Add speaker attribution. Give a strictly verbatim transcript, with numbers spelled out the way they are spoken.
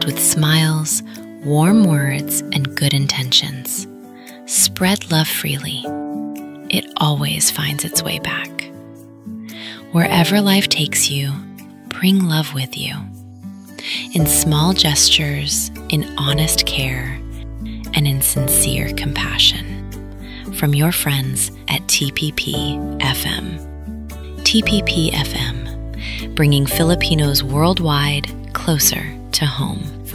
Speaker 1: filled with smiles, warm words, and good intentions. Spread love freely. It always finds its way back. Wherever life takes you, bring love with you. In small gestures, in honest care, and in sincere compassion. From your friends at T P P F M. T P P F M, bringing Filipinos worldwide closer to home.